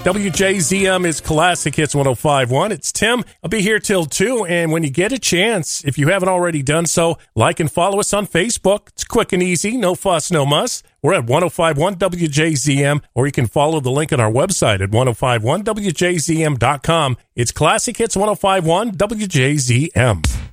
WJZM is Classic Hits 105.1. It's Tim. I'll be here till 2, and when you get a chance, if you haven't already done so, like and follow us on Facebook. It's quick and easy, no fuss, no muss. We're at 105.1 WJZM, or you can follow the link on our website at 105.1WJZM.com. It's Classic Hits 105.1 WJZM.